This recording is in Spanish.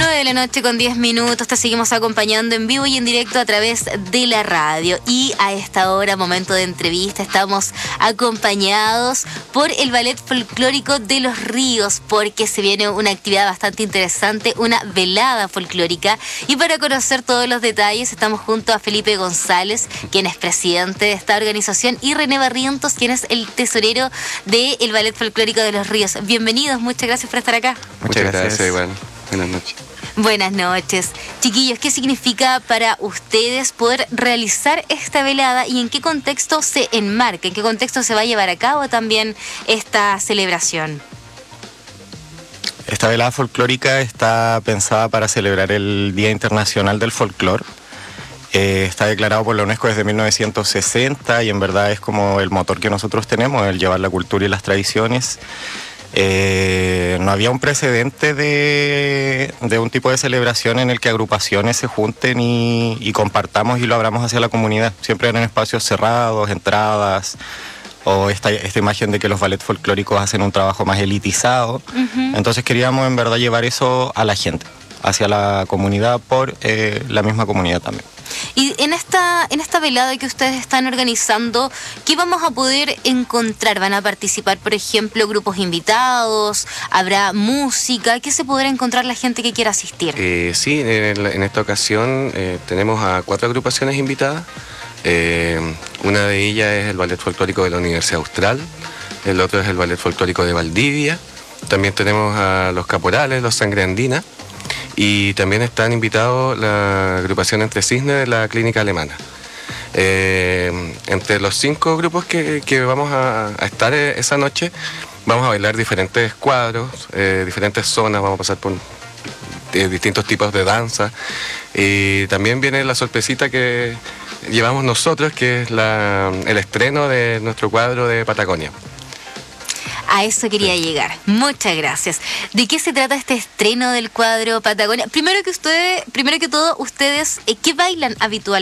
9:10 Te seguimos acompañando en vivo y en directo a través de la radio. Y a esta hora, momento de entrevista, estamos acompañados por el Ballet Folclórico de Los Ríos, porque se viene una actividad bastante interesante, una velada folclórica. Y para conocer todos los detalles, estamos junto a Felipe González, quien es presidente de esta organización, y René Barrientos, quien es el tesorero del Ballet Folclórico de Los Ríos. Bienvenidos, muchas gracias por estar acá. Muchas gracias, igual. Buenas noches. Buenas noches. Chiquillos, ¿qué significa para ustedes poder realizar esta velada y en qué contexto se enmarca, en qué contexto se va a llevar a cabo también esta celebración? Esta velada folclórica está pensada para celebrar el Día Internacional del Folclor. Está declarado por la UNESCO desde 1960 y en verdad es como el motor que nosotros tenemos, el llevar la cultura y las tradiciones. No había un precedente de un tipo de celebración en el que agrupaciones se junten y compartamos y lo abramos hacia la comunidad. Siempre eran espacios cerrados, entradas, o esta imagen de que los ballets folclóricos hacen un trabajo más elitizado. Entonces queríamos en verdad llevar eso a la gente, hacia la comunidad, por la misma comunidad también. Y en esta velada que ustedes están organizando, ¿qué vamos a poder encontrar? ¿Van a participar, por ejemplo, grupos invitados? ¿Habrá música? ¿Qué se podrá encontrar la gente que quiera asistir? Sí, en esta ocasión tenemos a 4 agrupaciones invitadas. Una de ellas es el Ballet Folclórico de la Universidad Austral, el otro es el Ballet Folclórico de Valdivia, también tenemos a los Caporales, los Sangre Andina, y también están invitados la agrupación Entre Cisnes de la Clínica Alemana. Entre los 5 grupos que vamos a estar esa noche, vamos a bailar diferentes cuadros, diferentes zonas, vamos a pasar por distintos tipos de danza, y también viene la sorpresita que llevamos nosotros, que es el estreno de nuestro cuadro de Patagonia. A eso quería llegar. Muchas gracias. ¿De qué se trata este estreno del cuadro Patagonia? Primero que todo, ustedes, ¿qué bailan habitualmente?